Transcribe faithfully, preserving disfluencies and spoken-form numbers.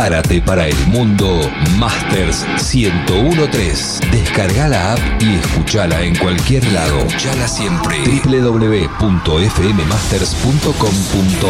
Prepárate para el mundo Masters ciento uno punto tres. Descarga la app y escuchala en cualquier lado. Escuchala siempre. doble u doble u doble u punto f m masters punto com punto